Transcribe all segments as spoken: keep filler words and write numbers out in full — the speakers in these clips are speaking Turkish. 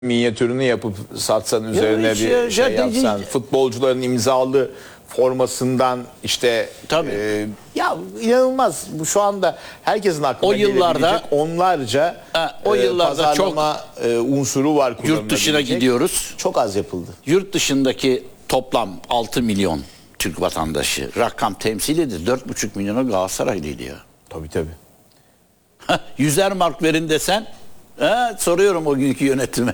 minyatürünü yapıp satsan üzerine Ya, bir şey- şey ya, yapsan, dedi- futbolcuların imzalı formasından işte Tabii. e, ya inanılmaz bu şu anda herkesin aklına O yıllarda- gelebilecek onlarca Ha, o e, yıllarda pazarlama e, unsuru var Yurt dışına kullanılabilecek. gidiyoruz. Çok az yapıldı. Yurt dışındaki toplam altı milyon Türk vatandaşı rakam temsil ediyor. dört buçuk milyona Galatasaraylıydı ya. Tabii tabii. Yüzer mark verin desen, ha, soruyorum o günkü yönetime.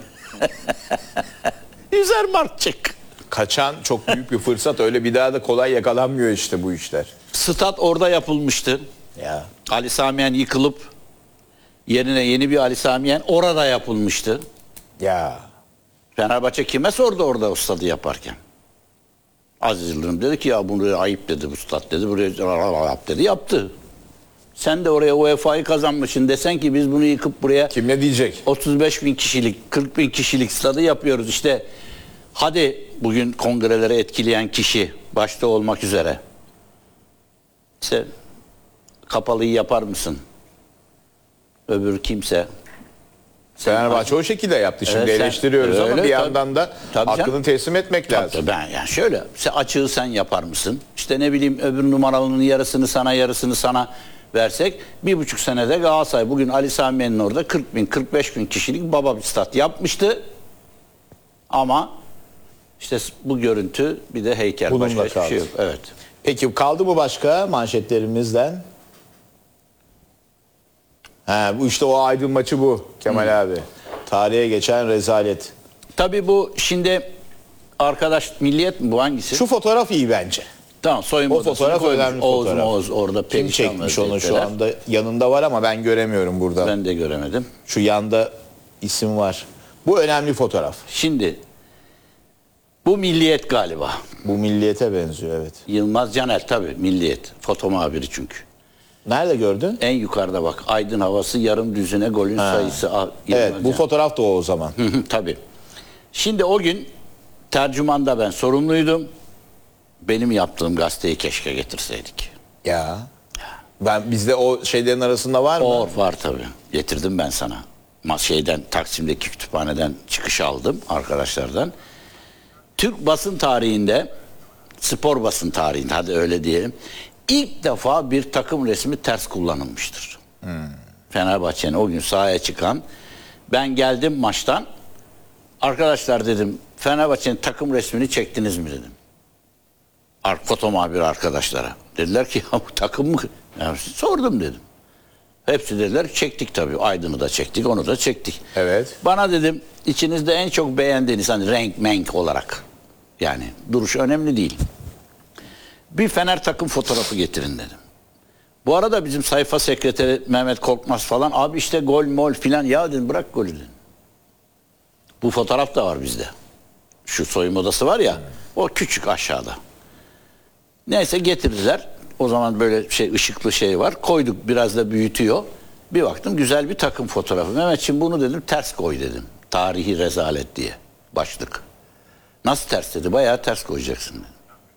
Yüzer mark çık. Kaçan çok büyük bir fırsat, öyle bir daha da kolay yakalanmıyor işte bu işler. Stat orada yapılmıştı. Ya. Ali Samiyen yıkılıp yerine yeni bir Ali Samiyen orada yapılmıştı. Ya. Fenerbahçe kime sordu orada o stadı yaparken? Aziz Yıldırım dedi ki ya bunu ayıp dedi bu stat dedi. Buraya yap dedi, yaptı. Sen de oraya U E F A'yı kazanmışsın desen ki biz bunu yıkıp buraya Kim ne diyecek? otuz beş bin kişilik, kırk bin kişilik stadı yapıyoruz. İşte hadi bugün kongreleri etkileyen kişi başta olmak üzere. İşte kapalıyı yapar mısın? Öbür kimse. Fenerbahçe o şekilde yaptı. Şimdi Evet, sen- eleştiriyoruz ama öyle, bir tabii. yandan da Tabii hakkını canım. teslim etmek lazım. Tabii ben yani şöyle sen açığı sen yapar mısın? İşte ne bileyim öbür numaralının yarısını sana yarısını sana versek bir buçuk senede Galatasaray bugün Ali Samiyen'in orada kırk bin kırk beş bin kişilik baba bir stat yapmıştı. Ama işte bu görüntü bir de heykel Bununla başka hiçbir kaldı. şey yok. Evet. Peki kaldı mı başka manşetlerimizden? Ha, bu işte o Aydın maçı bu Kemal abi. Tarihe geçen rezalet. Tabii bu şimdi arkadaş Milliyet mi bu hangisi? Şu fotoğraf iyi bence. Tamam soyunma O odasını fotoğraf koymuş. önemli Oğuz fotoğraf. Moğuz orada Kim perişan çekmiş onu şu vaziyetteler. anda? Yanında var ama ben göremiyorum burada. Ben de göremedim. Şu yanda isim var. Bu önemli fotoğraf. Şimdi bu Milliyet galiba. Bu Milliyet'e benziyor, evet. Yılmaz Caner tabii Milliyet. Foto muhabiri çünkü. Nerede gördün? En yukarıda bak. Aydın havası yarım düzine golün sayısı. Ah, Yılmaz Evet, bu Caner. fotoğraf da o o zaman. Hı hı, tabii. Şimdi o gün tercümanda ben sorumluydum. Benim yaptığım gazeteyi keşke getirseydik. Ya. Ben bizde o şeylerin arasında var mı? O var tabii. Getirdim ben sana. Ma- Şeyden Taksim'deki kütüphaneden çıkış aldım arkadaşlardan. Türk basın tarihinde, spor basın tarihinde hadi öyle diyelim. İlk defa bir takım resmi ters kullanılmıştır. Hmm. Fenerbahçe'nin o gün sahaya çıkan, ben geldim maçtan, arkadaşlar dedim Fenerbahçe'nin takım resmini çektiniz mi dedim. Ar- Foto muhabiri arkadaşlara. Dediler ki ya bu takım mı? Yani sordum dedim. Hepsi dediler çektik tabii. Aydın'ı da çektik, onu da çektik. Evet. Bana dedim içinizde en çok beğendiğiniz hani renk menk olarak yani duruş önemli değil. Bir Fener takım fotoğrafı getirin dedim. Bu arada bizim sayfa sekreteri Mehmet Korkmaz falan abi işte gol mol filan ya dedim bırak golü dedim. Bu fotoğraf da var bizde. Şu soyunma odası var ya o küçük aşağıda. Neyse getirdiler. O zaman böyle şey ışıklı şey var. Koyduk biraz da büyütüyor. Bir baktım güzel bir takım fotoğrafı. Mehmetciğim bunu dedim ters koy dedim. Tarihi rezalet diye başlık. Nasıl ters dedi? Bayağı ters koyacaksın dedim.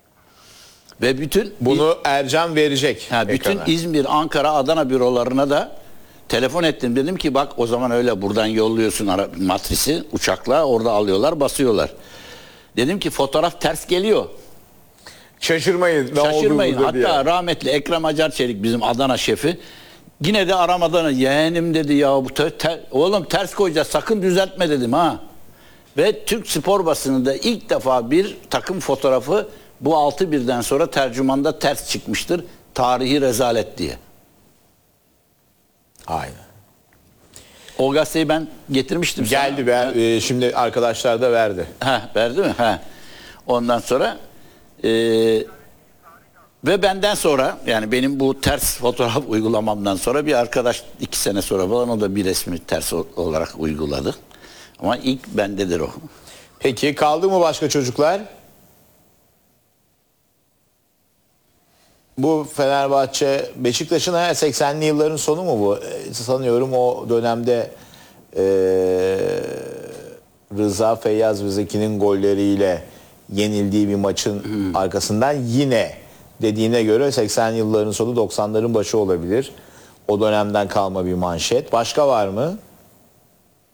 Ve bütün Bunu Ercan verecek. ha, bütün ekrana. İzmir, Ankara, Adana bürolarına da telefon ettim. Dedim ki bak o zaman öyle buradan yolluyorsun ara, matrisi uçakla orada alıyorlar basıyorlar. Dedim ki fotoğraf ters geliyor. Şaşırmayın. Ne Şaşırmayın. olduğunu Hatta diye. rahmetli Ekrem Acarçelik bizim Adana şefi yine de aramadan yeğenim dedi ya bu ter, ter- oğlum ters koyacağız sakın düzeltme dedim ha. Ve Türk spor basınında ilk defa bir takım fotoğrafı bu altı birden sonra tercümanda ters çıkmıştır. Tarihi rezalet diye. Aynen. O gazeteyi ben getirmiştim sana. Geldi ben e, şimdi arkadaşlar da verdi. Ha, verdi mi? Ha. Ondan sonra e, ve benden sonra yani benim bu ters fotoğraf uygulamamdan sonra bir arkadaş iki sene sonra falan o da bir resmi ters o- olarak uyguladı. Ama ilk bendedir o. Peki kaldı mı başka çocuklar? Bu Fenerbahçe Beşiktaş'ın ha, seksenli yılların sonu mu bu? E, sanıyorum o dönemde e, Rıza Feyyaz ve Zeki'nin golleriyle yenildiği bir maçın Hmm. arkasından yine dediğine göre seksenli yılların sonu doksanların başı olabilir. O dönemden kalma bir manşet. Başka var mı?